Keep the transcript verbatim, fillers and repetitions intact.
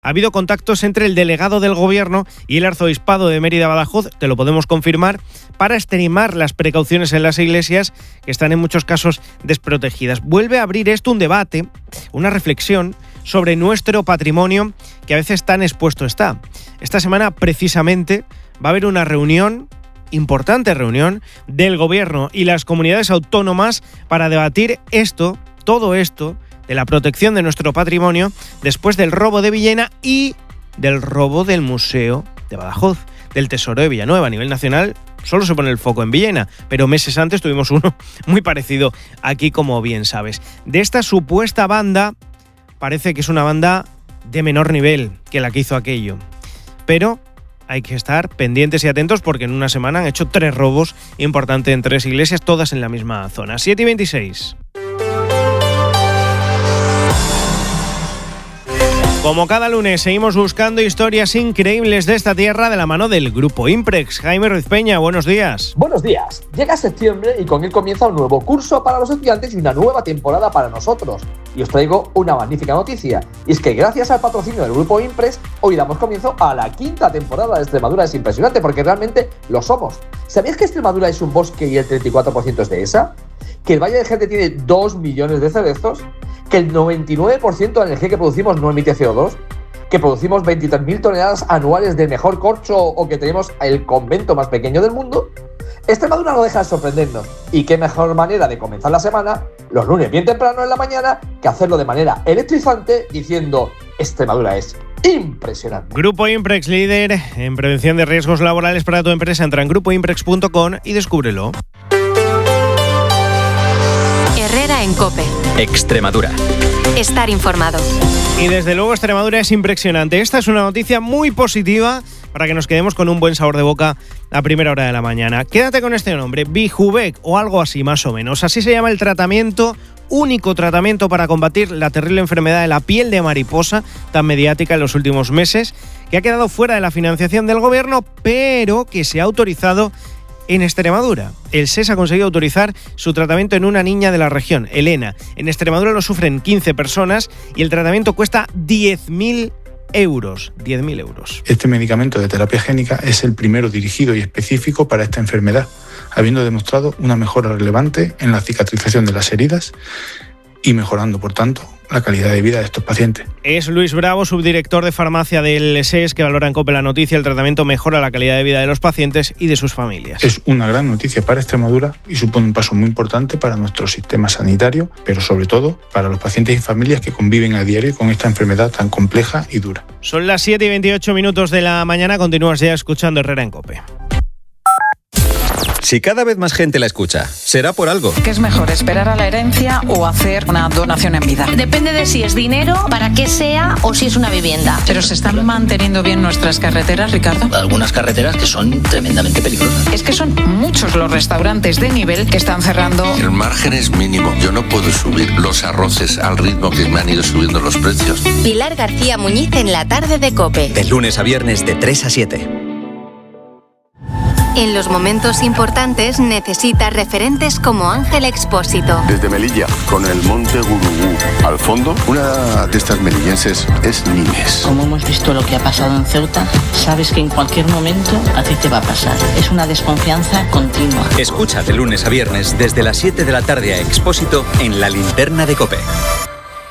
ha habido contactos entre el delegado del Gobierno y el arzobispado de Mérida-Badajoz, te lo podemos confirmar, para extremar las precauciones en las iglesias que están en muchos casos desprotegidas. Vuelve a abrir esto un debate, una reflexión sobre nuestro patrimonio que a veces tan expuesto está. Esta semana, precisamente, va a haber una reunión, importante reunión, del Gobierno y las comunidades autónomas para debatir esto, todo esto, de la protección de nuestro patrimonio después del robo de Villena y del robo del Museo de Badajoz, del Tesoro de Villanueva. A nivel nacional solo se pone el foco en Villena, pero meses antes tuvimos uno muy parecido aquí, como bien sabes. De esta supuesta banda, parece que es una banda de menor nivel que la que hizo aquello, pero hay que estar pendientes y atentos porque en una semana han hecho tres robos importantes en tres iglesias, todas en la misma zona. siete y veintiséis. Como cada lunes, seguimos buscando historias increíbles de esta tierra de la mano del Grupo Imprex. Jaime Ruiz Peña, buenos días. Buenos días. Llega septiembre y con él comienza un nuevo curso para los estudiantes y una nueva temporada para nosotros. Y os traigo una magnífica noticia. Y es que gracias al patrocinio del Grupo Imprex, hoy damos comienzo a la quinta temporada de Extremadura. Es impresionante porque realmente lo somos. ¿Sabías que Extremadura es un bosque y el treinta y cuatro por ciento es dehesa? ¿Que el Valle de Gente tiene dos millones de cerezos? ¿Que el noventa y nueve por ciento de la energía que producimos no emite C O dos? ¿Que producimos veintitrés mil toneladas anuales de mejor corcho o que tenemos el convento más pequeño del mundo? Extremadura no deja de sorprendernos. Y qué mejor manera de comenzar la semana, los lunes bien temprano en la mañana, que hacerlo de manera electrizante diciendo Extremadura es impresionante. Grupo Imprex, líder en prevención de riesgos laborales para tu empresa. Entra en grupo imprex punto com y descúbrelo. Herrera en COPE. Extremadura. Estar informado. Y desde luego Extremadura es impresionante. Esta es una noticia muy positiva para que nos quedemos con un buen sabor de boca a primera hora de la mañana. Quédate con este nombre, Bijuvec o algo así más o menos. Así se llama el tratamiento, único tratamiento para combatir la terrible enfermedad de la piel de mariposa, tan mediática en los últimos meses, que ha quedado fuera de la financiación del Gobierno, pero que se ha autorizado en Extremadura. El S E S ha conseguido autorizar su tratamiento en una niña de la región, Elena. En Extremadura lo sufren quince personas y el tratamiento cuesta diez mil euros. diez mil euros. Este medicamento de terapia génica es el primero dirigido y específico para esta enfermedad, habiendo demostrado una mejora relevante en la cicatrización de las heridas y mejorando, por tanto, la calidad de vida de estos pacientes. Es Luis Bravo, subdirector de farmacia del S E S, que valora en COPE la noticia. El tratamiento mejora la calidad de vida de los pacientes y de sus familias. Es una gran noticia para Extremadura y supone un paso muy importante para nuestro sistema sanitario, pero sobre todo para los pacientes y familias que conviven a diario con esta enfermedad tan compleja y dura. Son las siete y veintiocho minutos de la mañana. Continúas ya escuchando Herrera en COPE. Si cada vez más gente la escucha, será por algo. ¿Qué es mejor, esperar a la herencia o hacer una donación en vida? Depende de si es dinero, para qué sea o si es una vivienda. Pero ¿se están manteniendo bien nuestras carreteras, Ricardo? Algunas carreteras que son tremendamente peligrosas. Es que son muchos los restaurantes de nivel que están cerrando. El margen es mínimo. Yo no puedo subir los arroces al ritmo que me han ido subiendo los precios. Pilar García Muñiz en la tarde de COPE. De lunes a viernes de tres a siete. En los momentos importantes necesita referentes como Ángel Expósito. Desde Melilla, con el monte Gurugú al fondo, una de estas melillenses es Nimes. Como hemos visto lo que ha pasado en Ceuta, sabes que en cualquier momento a ti te va a pasar. Es una desconfianza continua. Escucha de lunes a viernes desde las siete de la tarde a Expósito en La Linterna de COPE.